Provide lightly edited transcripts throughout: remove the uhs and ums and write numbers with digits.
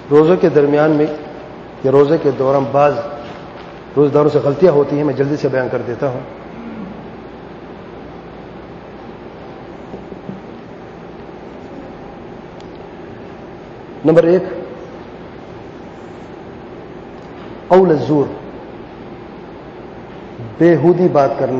روزے کے درمیان میں یا روزے کے دوران بعض روزداروں سے غلطیاں ہوتی ہیں، میں جلدی سے بیان کر دیتا ہوں۔ نمبر 1، قول الزور، بےہودی بات کرنا۔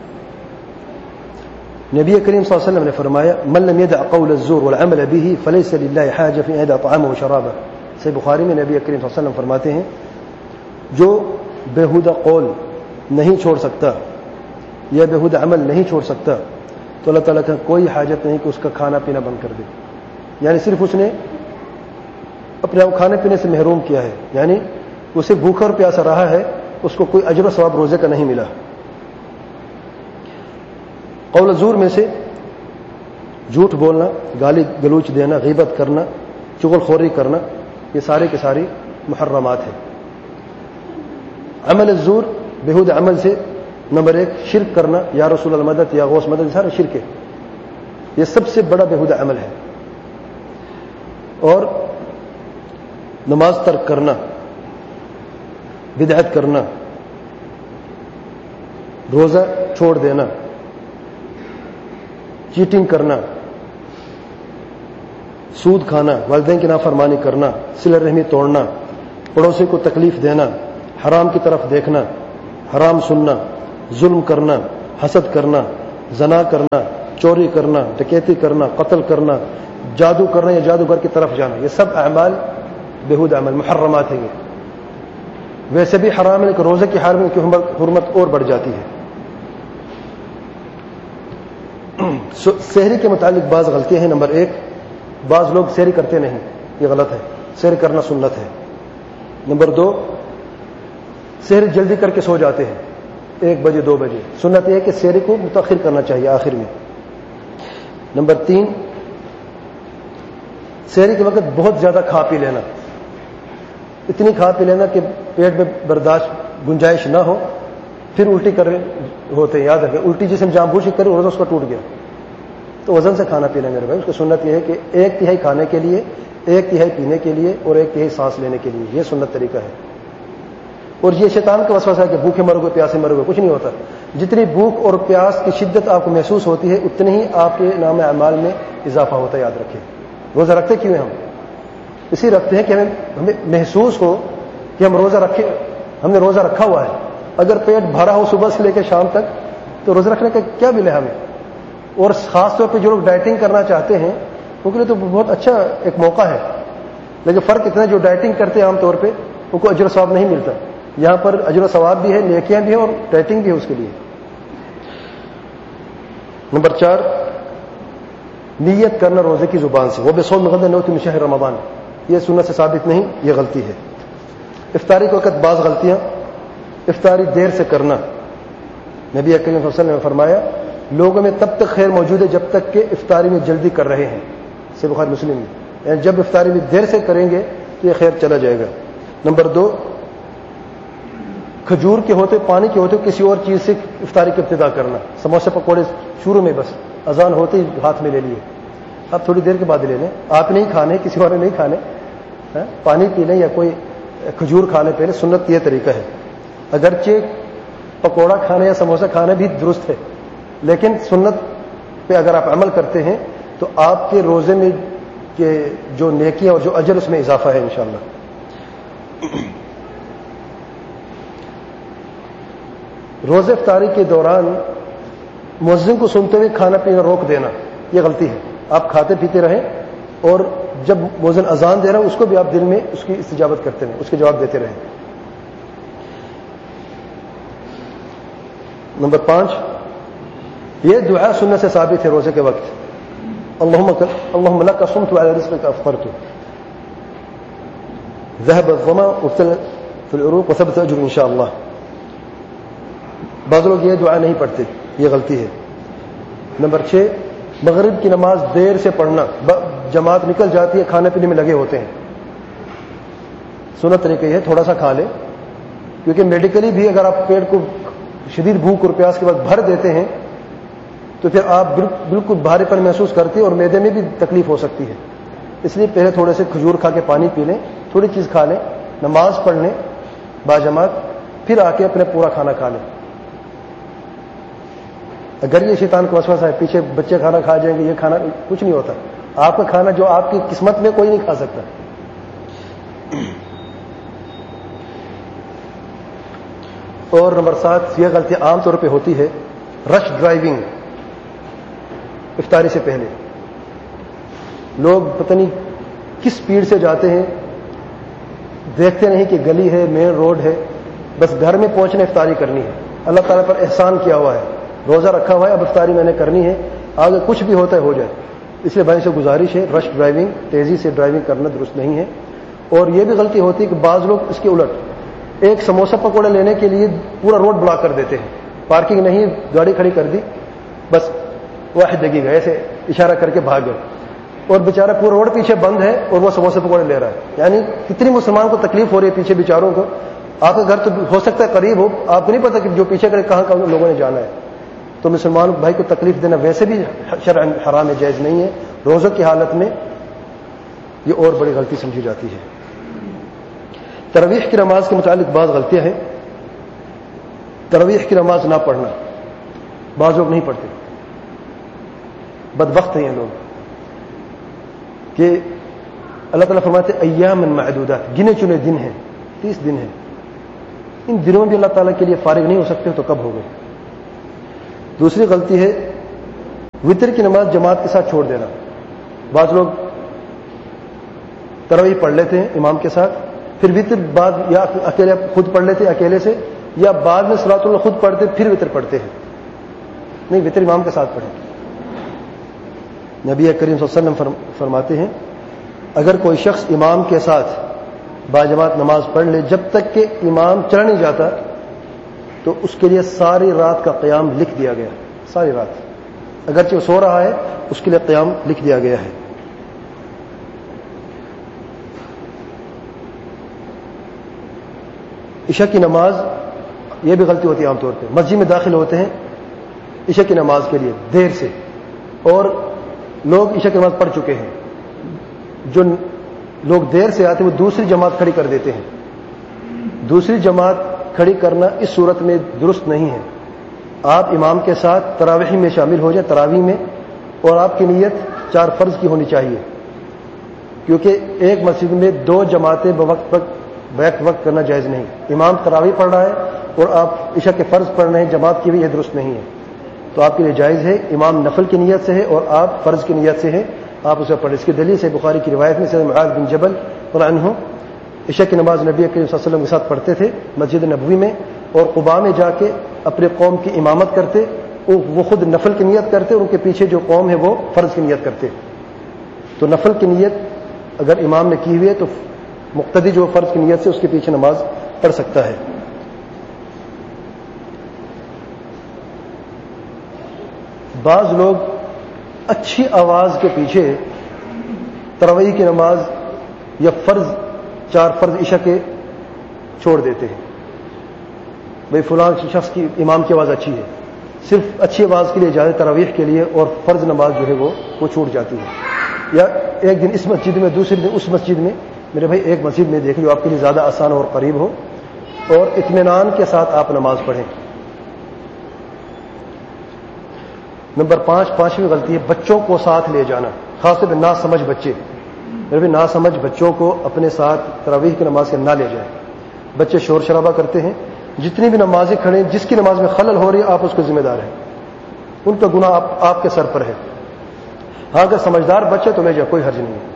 نبی کریم صلی اللہ علیہ وسلم نے فرمایا من لم يدع قول الزور والعمل به فليس لله حاجة في أن يدع طعامه وشرابه۔ صحیح بخاری میں نبی کریم صلی اللہ علیہ وسلم فرماتے ہیں جو بےہودہ قول نہیں چھوڑ سکتا یا بےہودہ عمل نہیں چھوڑ سکتا تو اللہ تعالیٰ کا کوئی حاجت نہیں کہ اس کا کھانا پینا بند کر دے، یعنی صرف اس نے اپنے آپ کھانے پینے سے محروم کیا ہے، یعنی اسے بھوکا اور پیاسا رہا ہے، اس کو کوئی اجر و ثواب روزے کا نہیں ملا۔ قول زور میں سے جھوٹ بولنا، گالی گلوچ دینا، غیبت کرنا، چغل خوری کرنا، یہ سارے کے ساری محرمات ہیں۔ عمل الزور، بےہودہ عمل سے نمبر 1 شرک کرنا، یا رسول اللہ مدد یا غوث مدد، سارے شرک ہے، یہ سب سے بڑا بےہودہ عمل ہے۔ اور نماز ترک کرنا، بدعت کرنا، روزہ چھوڑ دینا، چیٹنگ کرنا، سود کھانا، والدین کی نافرمانی کرنا، صلہ رحمی توڑنا، پڑوسی کو تکلیف دینا، حرام کی طرف دیکھنا، حرام سننا، ظلم کرنا، حسد کرنا، زنا کرنا، چوری کرنا، ڈکیتی کرنا، قتل کرنا، جادو کرنا یا جادوگر کی طرف جانا، یہ سب اعمال بےہودہ عمل محرمات ہیں۔ یہ ویسے بھی حرام ہے لیکن روزے کی حال میں کی حرمت اور بڑھ جاتی ہے۔ سحری کے متعلق بعض غلطیاں ہیں۔ نمبر 1، بعض لوگ سحری کرتے نہیں، یہ غلط ہے، سحری کرنا سنت ہے۔ نمبر 2، سحری جلدی کر کے سو جاتے ہیں 1 بجے 2 بجے، سنت یہ ہے کہ سحری کو متاخر کرنا چاہیے آخر میں۔ نمبر 3، سحری کے وقت بہت زیادہ کھا پی لینا، اتنی کھا پی لینا کہ پیٹ میں برداشت گنجائش نہ ہو، پھر الٹی کر ہوتے ہیں۔ یاد رکھیں، الٹی جسم جان بوجھ کے کرے روزہ اس کا ٹوٹ گیا تو وزن سے کھانا پینا میرے بھائی، اس کی سنت یہ ہے کہ 1/3 کھانے کے لیے، 1/3 پینے کے لیے اور 1/3 سانس لینے کے لیے، یہ سنت طریقہ ہے۔ اور یہ شیطان کا وسوسہ ہے کہ بھوکے مرو گے پیاسے مرو گے، کچھ نہیں ہوتا۔ جتنی بھوک اور پیاس کی شدت آپ کو محسوس ہوتی ہے اتنی ہی آپ کے نام اعمال میں اضافہ ہوتا ہے، یاد رکھیں۔ روزہ رکھتے کیوں ہیں ہم؟ اسی رکھتے ہیں کہ ہمیں محسوس ہو کہ ہم روزہ رکھے، ہم نے روزہ رکھا ہوا ہے۔ اگر پیٹ بھرا ہو صبح سے لے کے شام تک تو روزہ رکھنے کا کیا ملے ہمیں؟ اور خاص طور پہ جو لوگ ڈائٹنگ کرنا چاہتے ہیں ان کے لیے تو بہت اچھا ایک موقع ہے، لیکن فرق اتنا ہے جو ڈائٹنگ کرتے ہیں عام طور پہ ان کو اجر و ثواب نہیں ملتا، یہاں پر اجر و ثواب بھی ہے، نیکیاں بھی ہیں اور ڈائٹنگ بھی ہے اس کے لیے۔ نمبر 4، نیت کرنا روزے کی زبان سے، وہ بصوم غد نوت من شہر رمضان، یہ سنت سے ثابت نہیں، یہ غلطی ہے۔ افطاری کے وقت بعض غلطیاں، افطاری دیر سے کرنا، نبی کریم صلی اللہ علیہ وسلم نے فرمایا لوگوں میں تب تک خیر موجود ہے جب تک کہ افطاری میں جلدی کر رہے ہیں، صحیح بخاری مسلم میں، یعنی جب افطاری میں دیر سے کریں گے تو یہ خیر چلا جائے گا۔ نمبر 2، کھجور کے ہوتے، پانی کے ہوتے کسی اور چیز سے افطاری کی ابتدا کرنا، سموسے پکوڑے شروع میں بس اذان ہوتے ہی ہاتھ میں لے لیے، اب تھوڑی دیر کے بعد لے لیں، آپ نہیں کھانے، کسی اور نے نہیں کھانے، پانی پی لیں یا کوئی کھجور کھانے پہلے، سنت یہ طریقہ ہے۔ اگرچہ پکوڑا کھانا یا سموسا کھانا بھی درست ہے لیکن سنت پہ اگر آپ عمل کرتے ہیں تو آپ کے روزے میں جو نیکیاں اور جو اجر اس میں اضافہ ہے انشاءاللہ۔ روزہ افطاری کے دوران مؤذن کو سنتے ہوئے کھانا پینا روک دینا، یہ غلطی ہے۔ آپ کھاتے پیتے رہیں اور جب مؤذن اذان دے رہا ہے اس کو بھی آپ دل میں اس کی استجابت کرتے رہیں، اس کے جواب دیتے رہیں۔ نمبر 5، یہ دعا سنت سے ثابت ہے روزے کے وقت، اللہم لک صمت وعلی رزقک افطرت، ذهب الظما وابتلت العروق وثبت اجر انشاءاللہ۔ بعض لوگ یہ دعا نہیں پڑھتے، یہ غلطی ہے۔ نمبر 6، مغرب کی نماز دیر سے پڑھنا، جماعت نکل جاتی ہے، کھانے پینے میں لگے ہوتے ہیں، سنت طریقہ یہ ہے تھوڑا سا کھا لیں، کیونکہ میڈیکلی بھی اگر آپ پیٹ کو شدید بھوک اور پیاس کے بعد بھر دیتے ہیں تو پھر آپ بالکل بھاری پن محسوس کرتے ہیں اور معدے میں بھی تکلیف ہو سکتی ہے، اس لیے پہلے تھوڑے سے کھجور کھا کے پانی پی لیں، تھوڑی چیز کھا لیں, نماز پڑھ لیں باجماعت, پھر آ کے اپنے پورا کھانا کھا لیں. اگر یہ شیطان کو وسوسہ ہے پیچھے بچے کھانا کھا جائیں گے, یہ کھانا کچھ نہیں ہوتا. آپ کا کھانا جو آپ کی قسمت میں کوئی نہیں کھا سکتا. اور نمبر 7, یہ غلطی عام طور پہ ہوتی ہے, رش ڈرائیونگ. افطاری سے پہلے لوگ پتہ نہیں کس سپیڈ سے جاتے ہیں, دیکھتے نہیں کہ گلی ہے, مین روڈ ہے, بس گھر میں پہنچنے افطاری کرنی ہے. اللہ تعالیٰ پر احسان کیا ہوا ہے, روزہ رکھا ہوا ہے, اب افطاری میں نے کرنی ہے, آگے کچھ بھی ہوتا ہے ہو جائے. اس لیے بھائی سے گزارش ہے, رش ڈرائیونگ, تیزی سے ڈرائیونگ کرنا درست نہیں ہے. اور یہ بھی غلطی ہوتی ہے کہ بعض لوگ اس کے الٹ ایک سموسہ پکوڑا لینے کے لیے پورا روڈ بلاک کر دیتے ہیں. پارکنگ نہیں, گاڑی کھڑی کر دی, بس واحد جگہ گئے, ایسے اشارہ کر کے بھاگ گئے, اور بیچارہ پورا روڈ پیچھے بند ہے اور وہ سموسے پکوڑے لے رہا ہے. یعنی کتنی مسلمان کو تکلیف ہو رہی ہے پیچھے بیچاروں کو. آپ کا گھر تو ہو سکتا ہے قریب ہو, آپ کو نہیں پتا کہ جو پیچھے کرے کہاں کہاں لوگوں نے جانا ہے. تو مسلمان بھائی کو تکلیف دینا ویسے بھی شرعاً حرام ہے, جائز نہیں ہے. روزوں کی حالت میں یہ اور بڑی غلطی سمجھی جاتی ہے. تراویح کی نماز کے متعلق بعض غلطیاں ہیں. تراویح کی نماز نہ پڑھنا, بعض لوگ نہیں پڑھتے, بدبخت ہیں یہ لوگ کہ اللہ تعالیٰ فرماتے ایام معدودات, گنے چنے دن ہیں, 30 دن ہیں. ان دنوں میں بھی اللہ تعالیٰ کے لیے فارغ نہیں ہو سکتے تو کب ہوگے. دوسری غلطی ہے وتر کی نماز جماعت کے ساتھ چھوڑ دینا. بعض لوگ تراویح پڑھ لیتے ہیں امام کے ساتھ, پھر وتر بعد یا اکیلے خود پڑھ لیتے ہیں اکیلے سے, یا بعد میں صلاۃ اللہ خود پڑھتے پھر وتر پڑھتے ہیں. نہیں, وتر امام کے ساتھ پڑھیں. نبی کریم صلی اللہ علیہ وسلم فرماتے ہیں اگر کوئی شخص امام کے ساتھ باجماعت نماز پڑھ لے جب تک کہ امام چلا نہیں جاتا تو اس کے لیے ساری رات کا قیام لکھ دیا گیا. ساری رات, اگرچہ وہ سو رہا ہے اس کے لیے قیام لکھ دیا گیا ہے. عشاء کی نماز, یہ بھی غلطی ہوتی ہے عام طور پہ. مسجد میں داخل ہوتے ہیں عشاء کی نماز کے لیے دیر سے, اور لوگ عشاء کی نماز پڑھ چکے ہیں. جو لوگ دیر سے آتے ہیں وہ دوسری جماعت کھڑی کر دیتے ہیں. دوسری جماعت کھڑی کرنا اس صورت میں درست نہیں ہے. آپ امام کے ساتھ تراویح میں شامل ہو جائیں, تراویح میں, اور آپ کی نیت 4 فرض کی ہونی چاہیے, کیونکہ ایک مسجد میں 2 جماعتیں بیک وقت کرنا جائز نہیں. امام تراویح پڑھ رہا ہے اور آپ عشاء کے فرض پڑھ رہے ہیں جماعت کی بھی, یہ درست نہیں ہے. تو آپ کے لیے جائز ہے, امام نفل کی نیت سے ہے اور آپ فرض کی نیت سے ہے, آپ اسے پڑھیں. اس کی دلیل سے بخاری کی روایت میں سیدنا معاذ بن جبل رضی اللہ عنہ عشاء کی نماز نبی کریم صلی اللہ علیہ وسلم کے ساتھ پڑھتے تھے مسجد نبوی میں, اور قباء میں جا کے اپنے قوم کی امامت کرتے. وہ خود نفل کی نیت کرتے اور ان کے پیچھے جو قوم ہے وہ فرض کی نیت کرتے. تو نفل کی نیت اگر امام نے کی ہوئی ہے تو مقتدی جو فرض کی نیت سے اس کے پیچھے نماز پڑھ سکتا ہے. بعض لوگ اچھی آواز کے پیچھے تراویح کی نماز یا 4 فرض عشاء کے چھوڑ دیتے ہیں. بھئی فلاں شخص کی امام کی آواز اچھی ہے, صرف اچھی آواز کے لیے جائے تراویح کے لیے, اور فرض نماز جو ہے وہ چھوٹ جاتی ہے. یا ایک دن اس مسجد میں, دوسرے دن اس مسجد میں. میرے بھائی ایک مسجد میں دیکھ لو, آپ کے لیے زیادہ آسان اور قریب ہو, اور اطمینان کے ساتھ آپ نماز پڑھیں. نمبر 5, 5ویں غلطی ہے بچوں کو ساتھ لے جانا, خاص طور پہ ناسمجھ بچے. میرے بھائی ناسمجھ بچوں کو اپنے ساتھ تراویح کی نماز کے نہ لے جائیں. بچے شور شرابہ کرتے ہیں, جتنی بھی نمازیں کھڑے ہیں, جس کی نماز میں خلل ہو رہی ہے آپ اس کو ذمہ دار ہیں, ان کا گناہ آپ کے سر پر ہے. ہاں اگر سمجھدار بچے تو لے جائے, کوئی حرج نہیں ہے.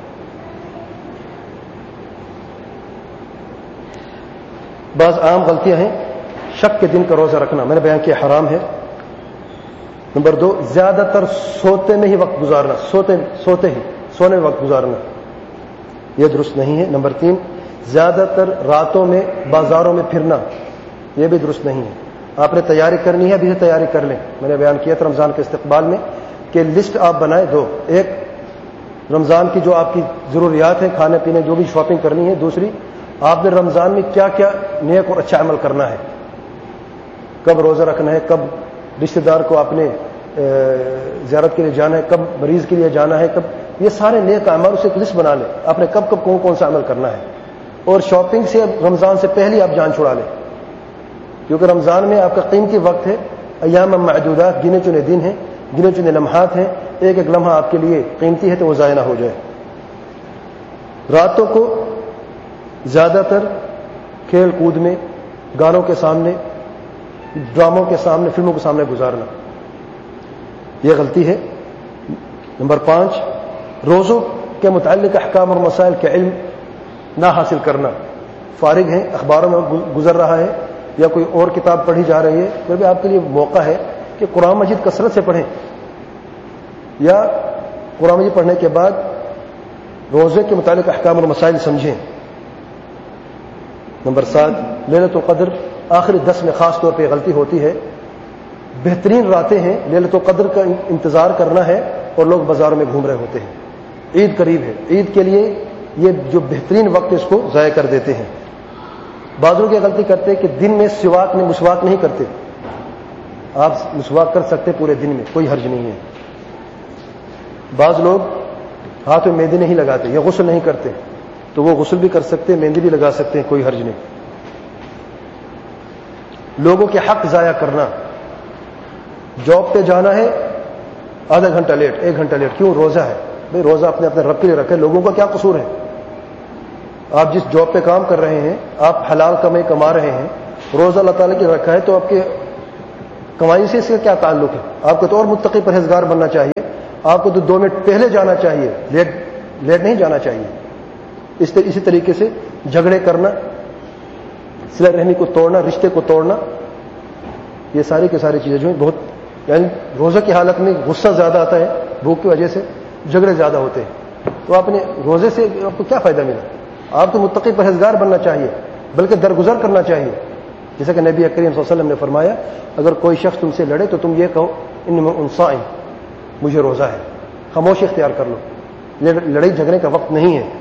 بعض عام غلطیاں ہیں, شک کے دن کا روزہ رکھنا, میں نے بیان کیا حرام ہے. نمبر 2, زیادہ تر سوتے میں ہی وقت گزارنا, سونے میں وقت گزارنا, یہ درست نہیں ہے. نمبر 3, زیادہ تر راتوں میں بازاروں میں پھرنا, یہ بھی درست نہیں ہے. آپ نے تیاری کرنی ہے, ابھی سے تیاری کر لیں. میں نے بیان کیا تھا رمضان کے استقبال میں کہ لسٹ آپ بنائیں 2, ایک رمضان کی جو آپ کی ضروریات ہیں, کھانے پینے جو بھی شاپنگ کرنی ہے. دوسری, آپ نے رمضان میں کیا کیا نیک اور اچھا عمل کرنا ہے, کب روزہ رکھنا ہے, کب رشتہ دار کو آپ نے زیارت کے لیے جانا ہے, کب مریض کے لیے جانا ہے, کب, یہ سارے نیک اعمال سے ایک لسٹ بنا لیں. آپ نے کب کون کون سا عمل کرنا ہے. اور شاپنگ سے رمضان سے پہلے آپ جان چھڑا لیں، کیونکہ رمضان میں آپ کا قیمتی وقت ہے، ایام معدودات، گنے چنے دن ہیں، گنے چنے لمحات ہیں، ایک ایک لمحہ آپ کے لیے قیمتی ہے تو وہ ضائع نہ ہو جائے۔ راتوں کو زیادہ تر کھیل کود میں، گانوں کے سامنے، ڈراموں کے سامنے، فلموں کے سامنے گزارنا، یہ غلطی ہے۔ نمبر 5، روزوں کے متعلق احکام اور مسائل کا علم نہ حاصل کرنا۔ فارغ ہیں، اخباروں میں گزر رہا ہے یا کوئی اور کتاب پڑھی جا رہی ہے، پھر بھی آپ کے لیے موقع ہے کہ قرآن مجید کثرت سے پڑھیں، یا قرآن مجید پڑھنے کے بعد روزے کے متعلق احکام اور مسائل سمجھیں۔ نمبر 7، لیلۃ القدر آخری 10 میں خاص طور پہ غلطی ہوتی ہے۔ بہترین راتیں ہیں، لیلۃ القدر کا انتظار کرنا ہے اور لوگ بازاروں میں گھوم رہے ہوتے ہیں، عید قریب ہے، عید کے لیے یہ جو بہترین وقت اس کو ضائع کر دیتے ہیں۔ بعض لوگ یہ غلطی کرتے ہیں کہ دن میں مسواک نہیں کرتے۔ آپ مسواک کر سکتے پورے دن میں، کوئی حرج نہیں ہے۔ بعض لوگ ہاتھ میں مہندی نہیں لگاتے یا غسل نہیں کرتے، تو وہ غسل بھی کر سکتے ہیں، مہندی بھی لگا سکتے ہیں، کوئی حرج نہیں۔ لوگوں کے حق ضائع کرنا، جاب پہ جانا ہے، آدھا گھنٹہ لیٹ، 1 گھنٹہ لیٹ، کیوں؟ روزہ ہے۔ بھائی روزہ اپنے رب کے لیے رکھے، لوگوں کا کیا قصور ہے؟ آپ جس جاب پہ کام کر رہے ہیں، آپ حلال کمائی کما رہے ہیں، روزہ اللہ تعالیٰ کی رکھا ہے، تو آپ کے کمائی سے اس کا کیا تعلق ہے؟ آپ کو تو اور متقی پرہیزگار بننا چاہیے، آپ کو تو 2 منٹ پہلے جانا چاہیے، لیٹ نہیں جانا چاہیے۔ اسی طریقے سے جھگڑے کرنا، صلہ رحمی کو توڑنا، رشتے کو توڑنا، یہ ساری کی ساری چیزیں جو ہیں بہت، یعنی روزہ کی حالت میں غصہ زیادہ آتا ہے، بھوک کی وجہ سے جھگڑے زیادہ ہوتے ہیں، تو آپ نے روزے سے آپ کو کیا فائدہ ملا؟ آپ کو متقی پرہیزگار بننا چاہیے، بلکہ درگزر کرنا چاہیے، جیسا کہ نبی کریم صلی اللہ علیہ وسلم نے فرمایا، اگر کوئی شخص تم سے لڑے تو تم یہ کہو ان صائم، مجھے روزہ ہے، خاموشی اختیار کر لو، لڑائی جھگڑے کا وقت نہیں ہے۔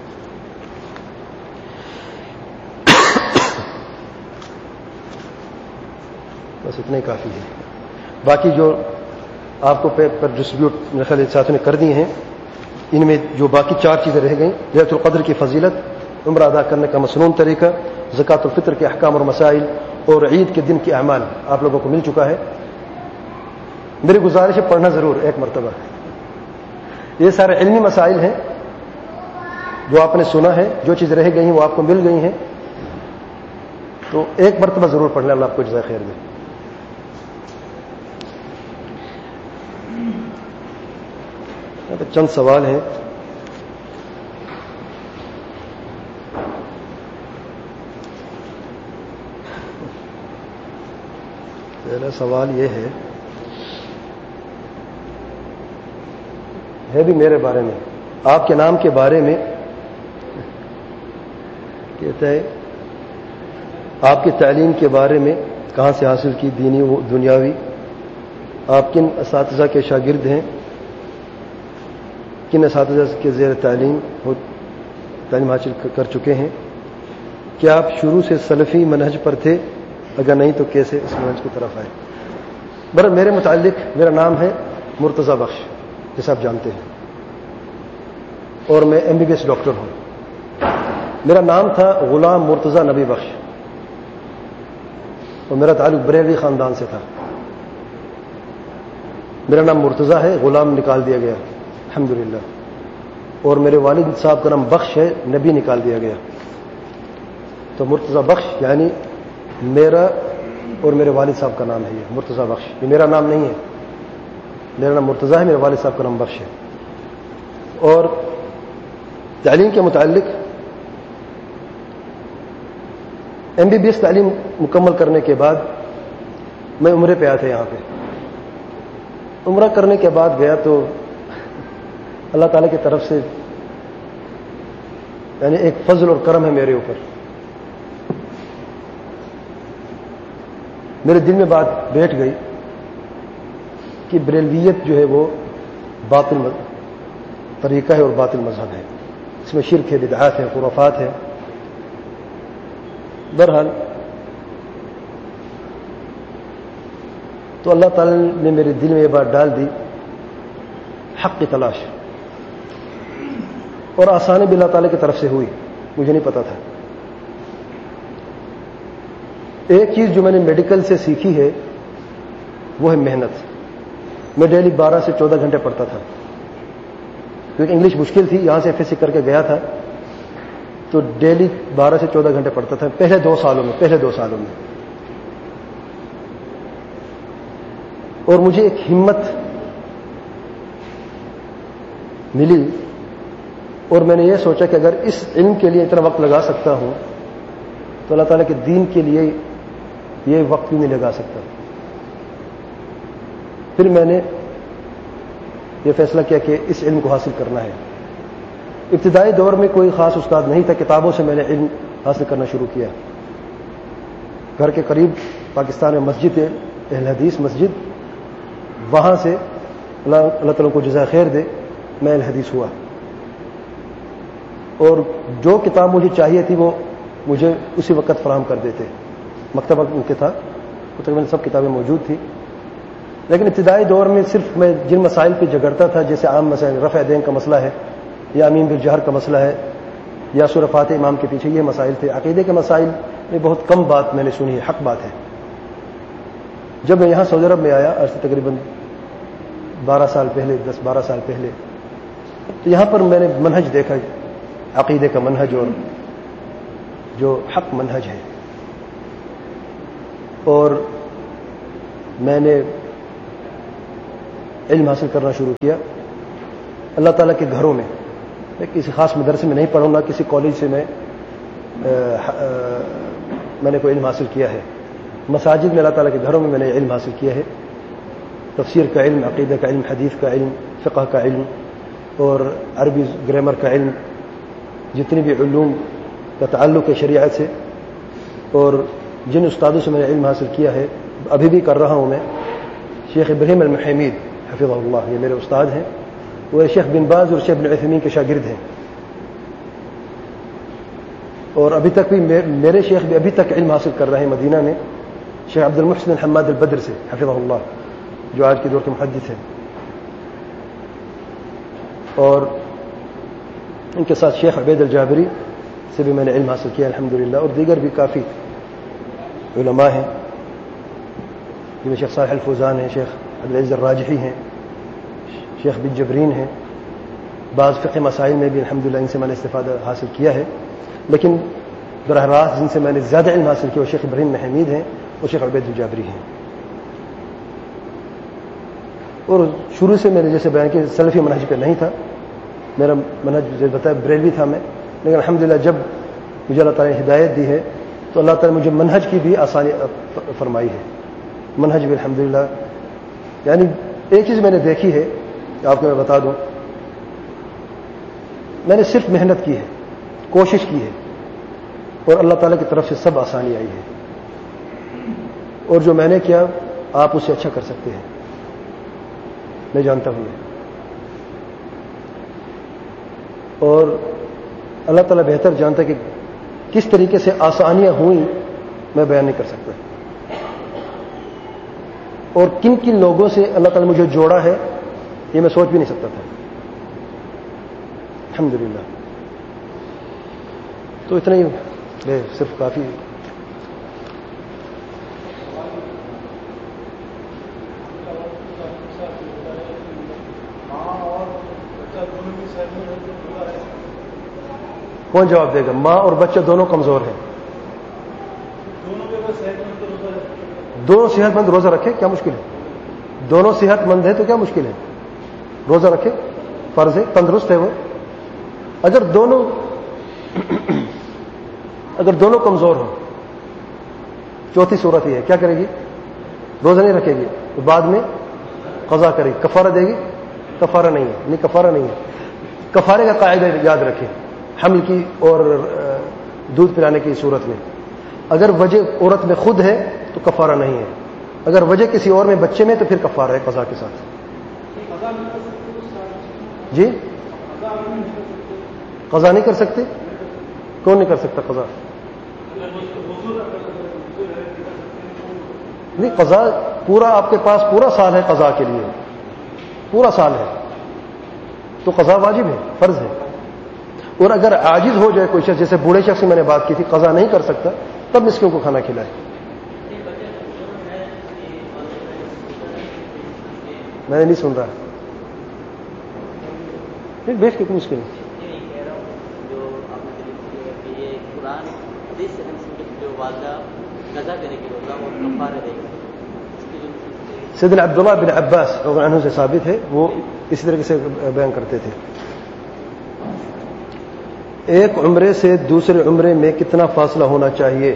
بس اتنا ہی کافی ہے۔ باقی جو آپ کو پر ڈسٹریبیوٹ میرے خیال ساتھوں نے کر دی ہیں، ان میں جو باقی 4 چیزیں رہ گئیں، لیلۃ القدر کی فضیلت، عمرہ ادا کرنے کا مسنون طریقہ، زکوٰۃ الفطر کے احکام اور مسائل، اور عید کے دن کے اعمال آپ لوگوں کو مل چکا ہے۔ میری گزارش ہے پڑھنا ضرور ایک مرتبہ۔ یہ سارے علمی مسائل ہیں جو آپ نے سنا ہے، جو چیز رہ گئی ہیں وہ آپ کو مل گئی ہیں، تو ایک مرتبہ ضرور پڑھنا، اللہ آپ کو جزائے خیر دے۔ چند سوال ہیں۔ پہلا سوال یہ ہے بھی میرے بارے میں، آپ کے نام کے بارے میں، کہتا ہے آپ کی تعلیم کے بارے میں کہاں سے حاصل کی، دینی و دنیاوی، آپ کن اساتذہ کے شاگرد ہیں، کن اساتذہ کے زیر تعلیم حاصل کر چکے ہیں، کیا آپ شروع سے سلفی منہج پر تھے، اگر نہیں تو کیسے اس منہج کی طرف آئے؟ برحال میرے متعلق میرا نام ہے مرتضی بخش، جیسے آپ جانتے ہیں، اور میں MBBS ڈاکٹر ہوں۔ میرا نام تھا غلام مرتضی نبی بخش، اور میرا تعلق بریلوی خاندان سے تھا۔ میرا نام مرتضی ہے، غلام نکال دیا گیا الحمدللہ، اور میرے والد صاحب کا نام بخش ہے، نبی نکال دیا گیا، تو مرتضی بخش یعنی میرا اور میرے والد صاحب کا نام ہے، یہ مرتضی بخش، یہ میرا نام نہیں ہے، میرا نام مرتضی ہے، میرے والد صاحب کا نام بخش ہے۔ اور تعلیم کے متعلق MBBS تعلیم مکمل کرنے کے بعد میں عمرے پہ آیا تھا، یہاں پہ عمرہ کرنے کے بعد گیا تو اللہ تعالیٰ کی طرف سے یعنی ایک فضل اور کرم ہے میرے اوپر، میرے دل میں بات بیٹھ گئی کہ بریلویت جو ہے وہ باطل طریقہ ہے اور باطل مذہب ہے، اس میں شرک ہے، بدعات ہے، خرافات ہے۔ بہرحال تو اللہ تعالیٰ نے میرے دل میں یہ بات ڈال دی، حق کی تلاش، اور آسانی بھی اللہ تعالیٰ کی طرف سے ہوئی، مجھے نہیں پتا تھا۔ ایک چیز جو میں نے میڈیکل سے سیکھی ہے وہ ہے محنت. میں ڈیلی 12 سے 14 گھنٹے پڑھتا تھا کیونکہ انگلش مشکل تھی. یہاں سے FSC کر کے گیا تھا تو ڈیلی 12 سے 14 گھنٹے پڑھتا تھا پہلے 2 سالوں میں. اور مجھے ایک ہمت ملی اور میں نے یہ سوچا کہ اگر اس علم کے لیے اتنا وقت لگا سکتا ہوں تو اللہ تعالیٰ کے دین کے لیے یہ وقت بھی نہیں لگا سکتا. پھر میں نے یہ فیصلہ کیا کہ اس علم کو حاصل کرنا ہے. ابتدائی دور میں کوئی خاص استاد نہیں تھا. کتابوں سے میں نے علم حاصل کرنا شروع کیا. گھر کے قریب پاکستان میں مسجد ہے اہل حدیث مسجد, وہاں سے اللہ تعالیٰ کو جزائے خیر دے میں اہل حدیث ہوا. اور جو کتاب مجھے چاہیے تھی وہ مجھے اسی وقت فراہم کر دیتے. مکتبہ ان کے تھا, تقریباً سب کتابیں موجود تھیں. لیکن ابتدائی دور میں صرف میں جن مسائل پہ جھگڑتا تھا, جیسے عام مسائل رفع دین کا مسئلہ ہے یا امین بالجہر کا مسئلہ ہے یا سورہ فاتحہ امام کے پیچھے, یہ مسائل تھے. عقیدے کے مسائل میں بہت کم بات میں نے سنی ہے, حق بات ہے. جب میں یہاں سعودی عرب میں آیا آج سے تقریباً 12 سال پہلے, 10-12 سال پہلے, تو یہاں پر میں نے منہج دیکھا, عقیدے کا منہج اور جو حق منہج ہے. اور میں نے علم حاصل کرنا شروع کیا اللہ تعالیٰ کے گھروں میں. میں کسی خاص مدرسے میں نہیں پڑھوں, نہ کسی کالج سے میں نے کوئی علم حاصل کیا ہے. مساجد میں اللہ تعالیٰ کے گھروں میں میں نے علم حاصل کیا ہے. تفسیر کا علم, عقیدہ کا علم, حدیث کا علم, فقہ کا علم اور عربی گرامر کا علم, جتنی بھی علوم کا تعلق ہے شریعت سے. اور جن استادوں سے میں نے علم حاصل کیا ہے, ابھی بھی کر رہا ہوں میں, شیخ ابراہیم المحیمید حفظہ اللہ, یہ میرے استاد ہیں. وہ شیخ بن باز اور شیخ بن عثیمین کے شاگرد ہیں. اور ابھی تک بھی میرے شیخ بھی ابھی تک علم حاصل کر رہے ہیں مدینہ میں, شیخ عبد المحسن الحماد البدر سے حفظہ اللہ, جو آج کے دور کے محدث ہیں. اور ان کے ساتھ شیخ عبید الجابری سے بھی میں نے علم حاصل کیا الحمدللہ. اور دیگر بھی کافی علماء ہیں, جن میں شیخ صالح الفوزان ہیں, شیخ عبدالعزیز الراجحی ہیں, شیخ بن جبرین ہیں. بعض فقہ مسائل میں بھی الحمدللہ ان سے میں نے استفادہ حاصل کیا ہے. لیکن براہ راست جن سے میں نے زیادہ علم حاصل کیا وہ شیخ ابراہیم محمید ہیں اور شیخ عبید الجابری ہیں. اور شروع سے میں نے جیسے بیان کیا سلفی منہج پہ نہیں تھا, میرا منہج جیسے بتایا بریلوی تھا میں. لیکن الحمدللہ جب مجھے اللہ تعالیٰ نے ہدایت دی ہے تو اللہ تعالیٰ نے مجھے منہج کی بھی آسانی فرمائی ہے. منہج بھی الحمدللہ, یعنی ایک چیز میں نے دیکھی ہے آپ کو میں بتا دوں, میں نے صرف محنت کی ہے, کوشش کی ہے, اور اللہ تعالیٰ کی طرف سے سب آسانی آئی ہے. اور جو میں نے کیا آپ اس سے اچھا کر سکتے ہیں, میں جانتا ہوں. اور اللہ تعالیٰ بہتر جانتا ہے کہ کس طریقے سے آسانیاں ہوئیں میں بیان نہیں کر سکتا, اور کن کن لوگوں سے اللہ تعالیٰ نے مجھے جوڑا ہے یہ میں سوچ بھی نہیں سکتا تھا الحمدللہ. تو اتنا ہی صرف کافی. کون جواب دے گا؟ ماں اور بچہ دونوں کمزور ہیں. دونوں صحت مند روزہ رکھے کیا مشکل ہے؟ دونوں صحت مند ہے تو کیا مشکل ہے؟ روزہ رکھے, فرض ہے, تندرست ہے وہ. اگر دونوں کمزور ہوں, چوتھی صورت یہ ہے, کیا کرے گی؟ روزہ نہیں رکھے گی تو بعد میں قضا کرے گی. کفارہ دے گی؟ کفارہ نہیں ہے, نہیں کفارہ نہیں ہے. کفارے کا قاعدہ یاد رکھیں, حمل کی اور دودھ پلانے کی صورت میں اگر وجہ عورت میں خود ہے تو کفارہ نہیں ہے. اگر وجہ کسی اور میں بچے میں تو پھر کفارہ ہے قضا کے ساتھ. جی قضا نہیں کر سکتے؟ کون نہیں کر سکتا قضا؟ نہیں, قضا پورا آپ کے پاس پورا سال ہے قضا کے لیے, پورا سال ہے تو قضا واجب ہے, فرض ہے. اور اگر عاجز ہو جائے کوئی شخص, جیسے بوڑھے شخص سے میں نے بات کی تھی, قضا نہیں کر سکتا, تب مسکینوں کو کھانا کھلائے. میں نہیں سن رہا. بیٹھ کے کوئی مشکل نہیں. جو آپ نے دلیل کی ہے کہ یہ قرآن حدیث سے جو والدہ قضا دینے کی روزہ اور کفارہ دے گا. سیدنا عبداللہ بن عباس رضی اللہ عنہ سے ثابت ہے, وہ اسی طریقے سے بیان کرتے تھے. ایک عمرے سے دوسرے عمرے میں کتنا فاصلہ ہونا چاہیے؟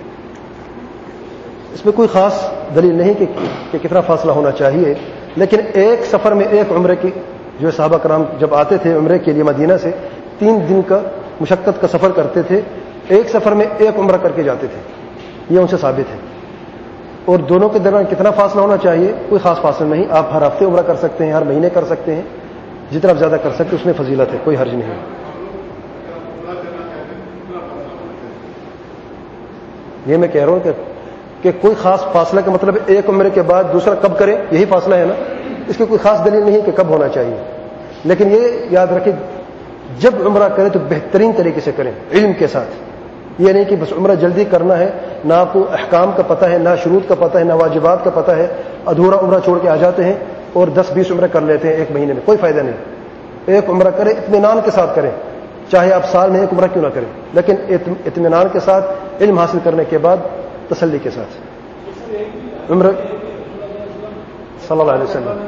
اس میں کوئی خاص دلیل نہیں کہ کتنا فاصلہ ہونا چاہیے, لیکن ایک سفر میں ایک عمرے کی جو صحابہ کرام جب آتے تھے عمرے کے لیے مدینہ سے 3 دن کا مشقت کا سفر کرتے تھے, ایک سفر میں ایک عمرہ کر کے جاتے تھے, یہ ان سے ثابت ہے. اور دونوں کے درمیان کتنا فاصلہ ہونا چاہیے؟ کوئی خاص فاصلہ نہیں. آپ ہر ہفتے عمرہ کر سکتے ہیں, ہر مہینے کر سکتے ہیں, جتنا آپ زیادہ کر سکتے ہیں اس میں فضیلت ہے, کوئی حرج نہیں ہے. یہ میں کہہ رہا ہوں کہ کوئی خاص فاصلہ کا مطلب ایک عمرے کے بعد دوسرا کب کرے, یہی فاصلہ ہے نا. اس کی کوئی خاص دلیل نہیں کہ کب ہونا چاہیے, لیکن یہ یاد رکھیں جب عمرہ کریں تو بہترین طریقے سے کریں, علم کے ساتھ. یہ نہیں کہ بس عمرہ جلدی کرنا ہے, نہ آپ کو احکام کا پتہ ہے, نہ شروط کا پتہ ہے, نہ واجبات کا پتہ ہے, ادھورا عمرہ چھوڑ کے آ جاتے ہیں اور 10-20 عمرے کر لیتے ہیں ایک مہینے میں, کوئی فائدہ نہیں. ایک عمرہ کریں, اطمینان کے ساتھ کریں, چاہے آپ سال میں ایک عمرہ کیوں نہ کریں, لیکن اطمینان کے ساتھ, علم حاصل کرنے کے بعد تسلی کے ساتھ. عمرہ صلی اللہ علیہ وسلم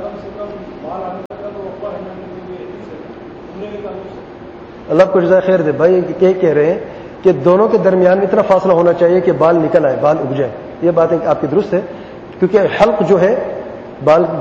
اللہ کو جزائے خیر دے. بھائی یہ کہہ رہے ہیں کہ دونوں کے درمیان میں اتنا فاصلہ ہونا چاہیے کہ بال نکل آئے, بال اگ جائیں. یہ بات آپ کی درست ہے, کیونکہ حلق جو ہے بال